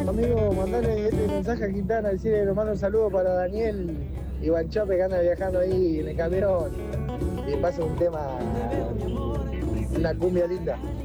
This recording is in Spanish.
Amigo, mandale este mensaje a Quintana, decirle, le mando un saludo para Daniel y Guanchope que anda viajando ahí en el camión. Y pasa un tema, una cumbia linda.